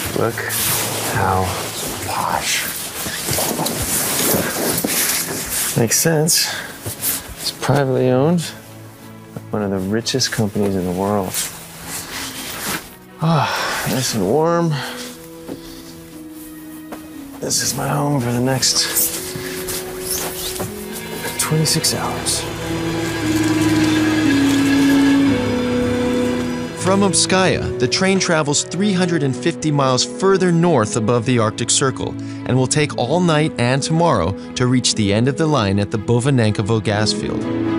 Look how posh. Makes sense. It's privately owned. One of the richest companies in the world. Ah, nice and warm. This is my home for the next 26 hours. From Obskaya, the train travels 350 miles further north above the Arctic Circle and will take all night and tomorrow to reach the end of the line at the Bovanankovo gas field.